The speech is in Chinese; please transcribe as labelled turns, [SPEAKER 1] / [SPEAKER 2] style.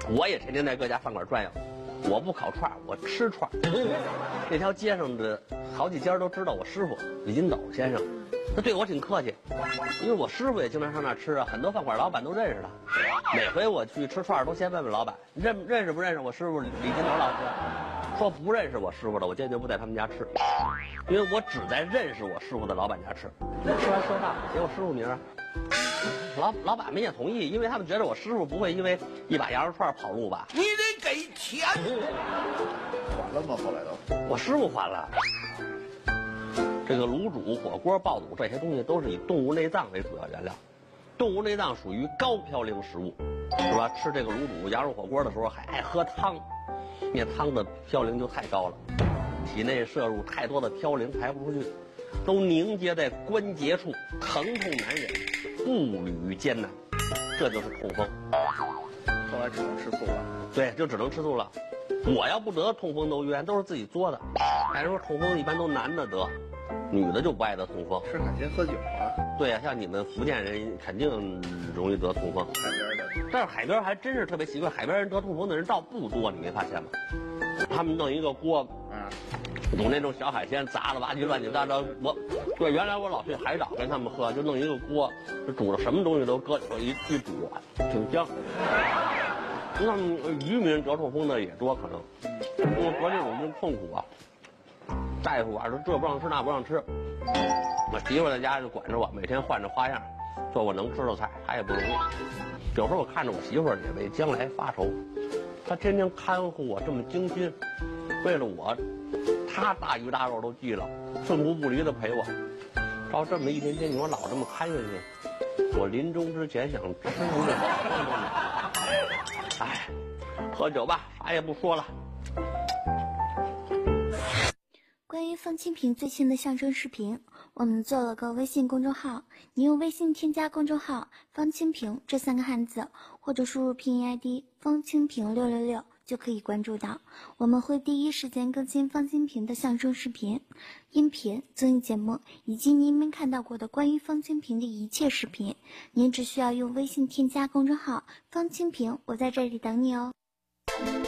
[SPEAKER 1] 我也天天在各家饭馆转悠，我不烤串，我吃串。那条街上的好几家都知道我师傅李金斗先生，他对我挺客气，因为我师傅也经常上那儿吃啊，很多饭馆老板都认识他。每回我去吃串都先问问老板认识不认识我师傅李金斗老师。说不认识我师傅的，我坚决不在他们家吃，因为我只在认识我师傅的老板家吃。吃完说话写我师傅名啊。老板们也同意，因为他们觉得我师傅不会因为一把羊肉串跑路吧？
[SPEAKER 2] 你得给钱。
[SPEAKER 3] 还了吗？后来都
[SPEAKER 1] 我师傅还了。这个卤煮、火锅、爆肚这些东西都是以动物内脏为主要原料，动物内脏属于高嘌呤食物，是吧？吃这个卤煮、羊肉火锅的时候还爱喝汤，那汤的嘌呤就太高了，体内摄入太多的嘌呤排不出去，都凝结在关节处，疼痛难忍，步履艰难，这就是痛风。
[SPEAKER 3] 后来只能吃素了。
[SPEAKER 1] 对，就只能吃素了。我要不得痛风都冤，都是自己作的。还是说痛风一般都男的得，女的就不爱得痛风。
[SPEAKER 3] 吃海鲜喝酒啊。
[SPEAKER 1] 对呀，像你们福建人肯定容易得痛风。
[SPEAKER 3] 海边的。
[SPEAKER 1] 但是海边还真是特别奇怪，海边人得痛风的人倒不多，你没发现吗？他们弄一个锅，煮那种小海鲜，杂了吧唧乱七八糟。对，原来我老去海岛跟他们喝，就弄一个锅，就煮了什么东西都搁里头一煮，挺香。那渔民得痛风的也多，可能我得这种痛苦啊。大夫啊说这不让吃那不让吃，我媳妇在家就管着我，每天换着花样做我能吃的菜，她也不容易。有时候我看着我媳妇也为将来发愁，她天天看护我这么精心，为了我，她大鱼大肉都记了，寸步不离的陪我。照这么一天天，你说老这么看下去，我临终之前想吃你。哎，喝酒吧，啥也不说了。
[SPEAKER 4] 关于方清平最新的相声视频，我们做了个微信公众号，你用微信添加公众号方清平这3个汉字，或者输入拼音 ID 方清平666就可以关注到，我们会第一时间更新方清平的相声视频、音频、综艺节目，以及您没看到过的关于方清平的一切视频。您只需要用微信添加公众号方清平，我在这里等你哦。